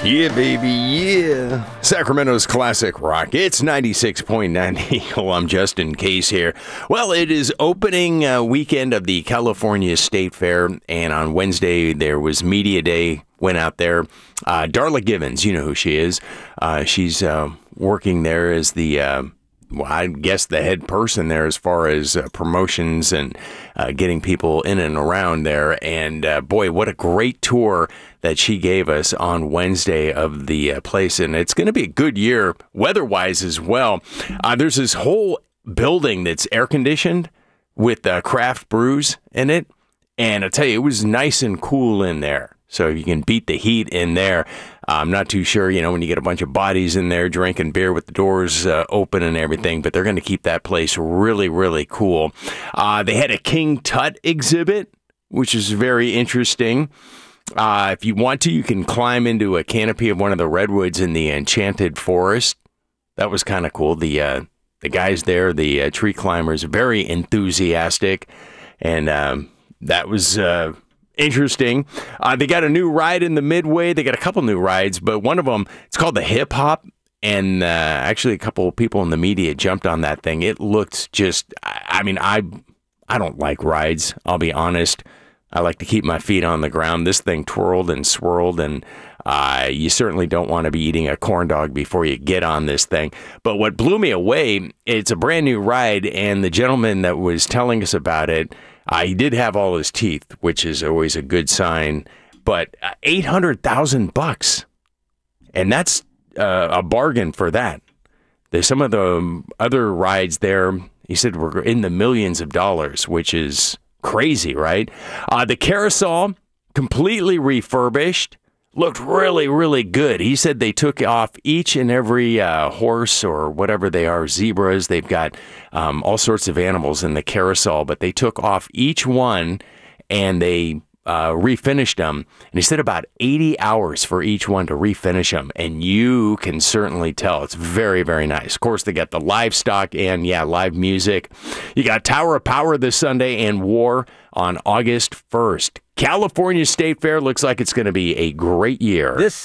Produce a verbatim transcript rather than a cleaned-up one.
Yeah, baby, yeah. Sacramento's classic rock. It's ninety-six point nine Eagle. I'm Justin Case here. Well, it is opening uh, weekend of the California State Fair, and on Wednesday there was Media Day. Went out there. Uh, Darla Givens, you know who she is. Uh, she's uh, working there as the... Uh, Well, I guess the head person there as far as uh, promotions and uh, getting people in and around there. And uh, boy, what a great tour that she gave us on Wednesday of the uh, place. And it's going to be a good year weather-wise as well. Uh, there's this whole building that's air-conditioned with uh, craft brews in it. And I tell you, it was nice and cool in there. So you can beat the heat in there. Uh, I'm not too sure, you know, when you get a bunch of bodies in there drinking beer with the doors uh, open and everything, but they're going to keep that place really, really cool. Uh, they had a King Tut exhibit, which is very interesting. Uh, if you want to, you can climb into a canopy of one of the redwoods in the Enchanted Forest. That was kind of cool. The uh, the guys there, the uh, tree climbers, very enthusiastic, and um, that was... Uh, Interesting. Uh, they got a new ride in the Midway. They got a couple new rides, but one of them, it's called the Hip Hop. And uh, actually, a couple of people in the media jumped on that thing. It looked just, I mean, I I don't like rides. I'll be honest. I like to keep my feet on the ground. This thing twirled and swirled, and uh, you certainly don't want to be eating a corn dog before you get on this thing. But what blew me away, it's a brand new ride, and the gentleman that was telling us about it, Uh, he did have all his teeth, which is always a good sign, but uh, eight hundred thousand bucks, and that's uh, a bargain for that. There's some of the other rides there, he said, were in the millions of dollars, which is crazy, right? Uh, the carousel, completely refurbished, looked really, really good. He said they took off each and every uh, horse or whatever they are, zebras. They've got um, all sorts of animals in the carousel, but they took off each one and they uh, refinished them. And he said about eighty hours for each one to refinish them. And you can certainly tell it's very, very nice. Of course, they got the livestock and, yeah, live music. You got Tower of Power this Sunday and War on August first. California State Fair looks like it's going to be a great year. This